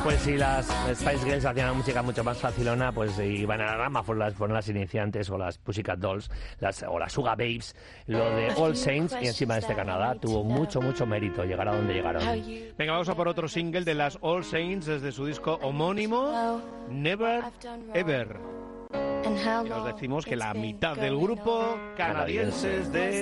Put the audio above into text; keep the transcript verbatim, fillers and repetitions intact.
Pues si las Spice Girls hacían la música mucho más facilona, pues iban a la rama, fueron las, fueron las iniciantes, o las Pussycat Dolls, las, o las Sugar Babes, lo de All Saints, y encima de este Canadá tuvo mucho, mucho mérito llegar a donde llegaron. Venga, vamos a por otro single de las All Saints desde su disco homónimo, Never Ever. Y nos decimos que la mitad del grupo canadienses de